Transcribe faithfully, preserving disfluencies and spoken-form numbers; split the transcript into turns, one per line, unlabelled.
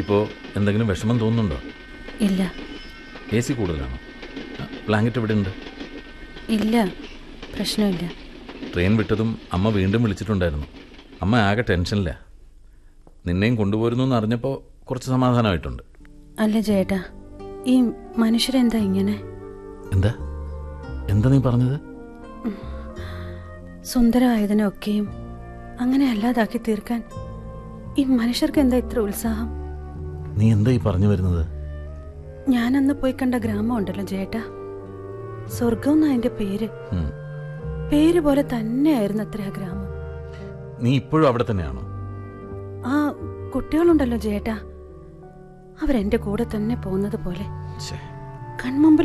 ഇപ്പോൾ എന്തെങ്കിലും വിഷമം തോന്നുന്നുണ്ടോ?
ഇല്ല.
എ സി കൂടുതലാണോ? ബ്ലാങ്കറ്റ് ഇവിടെ ഉണ്ട്.
ഇല്ല, പ്രശ്നമില്ല.
ട്രെയിൻ വിട്ടതും അമ്മ വീണ്ടും വിളിച്ചിട്ടുണ്ടായിരുന്നു. അമ്മ ആകെ ടെൻഷനില്ല. നിന്നെയും കൊണ്ടുപോരുന്നു എന്ന് അറിഞ്ഞപ്പോൾ കുറച്ച് സമാധാനമായിട്ടുണ്ട്.
അല്ല ചേട്ടാ, ഈ മനുഷ്യരെന്താ ഇങ്ങനെ?
എന്താ എന്താ നീ പറഞ്ഞത്?
സുന്ദരമായതിനൊക്കെയും അങ്ങനെ അല്ലാതാക്കി തീർക്കാൻ ഈ മനുഷ്യർക്ക് എന്താ ഇത്ര ഉത്സാഹം?
നീ എന്താ ഈ പറഞ്ഞു വരുന്നത്?
ഞാനന്ന് പോയി കണ്ട ഗ്രാമം ഉണ്ടല്ലോ ചേട്ടാ, സ്വർഗം എന്നാ അതിന്റെ പേര്. പേര് പോലെ തന്നെയായിരുന്നു അത്ര ആ ഗ്രാമം.
നീ ഇപ്പോഴും അവിടെ തന്നെയാണോ?
ആ കുട്ടികളുണ്ടല്ലോ ചേട്ടാ, അവരെന്റെ കൂടെ തന്നെ പോകുന്നത് പോലെ കൺമുമ്പിൽ